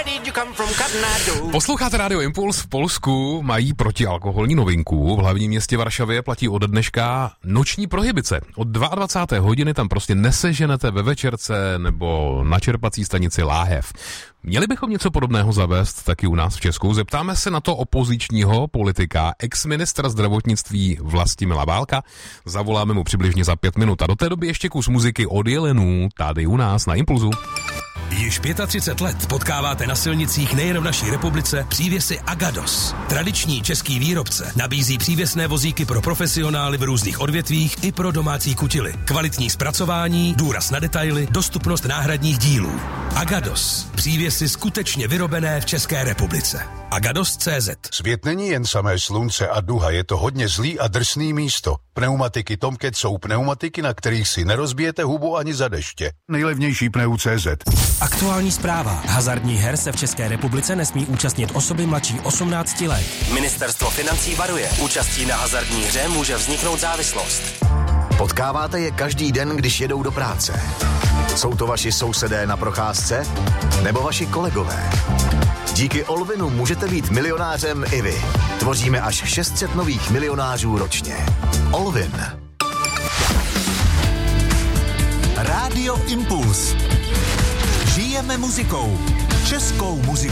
Posloucháte Radio Impuls. V Polsku mají protialkoholní novinku. V hlavním městě Varšavě platí od dneška noční prohibice. Od 22. hodiny tam prostě neseženete ve večerce nebo na čerpací stanici láhev. Měli bychom něco podobného zavést taky u nás v Česku. Zeptáme se na to opozičního politika, ex-ministra zdravotnictví Vlastimila Válka. Zavoláme mu přibližně za 5 minut. A do té doby ještě kus muziky od Jelenů tady u nás na Impulzu. Již 35 let potkáváte na silnicích nejen v naší republice přívěsy Agados. Tradiční český výrobce nabízí přívěsné vozíky pro profesionály v různých odvětvích i pro domácí kutily. Kvalitní zpracování, důraz na detaily, dostupnost náhradních dílů. Agados. Přívěsy skutečně vyrobené v České republice. Agados.cz. Svět není jen samé slunce a duha, je to hodně zlý a drsný místo. Pneumatiky Tomcat jsou pneumatiky, na kterých si nerozbijete hubu ani za deště. Nejlevnější pneu.cz. Aktuální zpráva. Hazardních her se v České republice nesmí účastnit osoby mladší 18 let. Ministerstvo financí varuje. Účastí na hazardní hře může vzniknout závislost. Potkáváte je každý den, když jedou do práce. Jsou to vaši sousedé na procházce? Nebo vaši kolegové? Díky Olvinu můžete být milionářem i vy. Tvoříme až 600 nových milionářů ročně. Olvin. Rádio Impuls. Žijeme muzikou. Českou muzikou.